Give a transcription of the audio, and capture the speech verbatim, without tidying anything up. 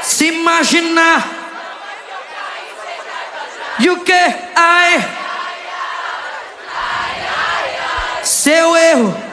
Se imaginar. E o que? Ai. Seu erro.